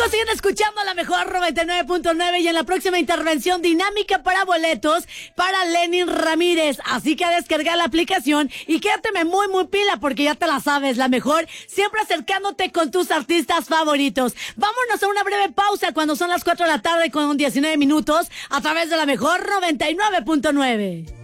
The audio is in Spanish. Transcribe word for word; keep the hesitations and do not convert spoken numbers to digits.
Amigos, siguen escuchando la mejor noventa y nueve punto nueve y en la próxima intervención dinámica para boletos para Lenin Ramírez. Así que a descargar la aplicación y quédateme muy, muy pila porque ya te la sabes, la mejor, siempre acercándote con tus artistas favoritos. Vámonos a una breve pausa cuando son las cuatro de la tarde con diecinueve minutos a través de la mejor noventa y nueve punto nueve.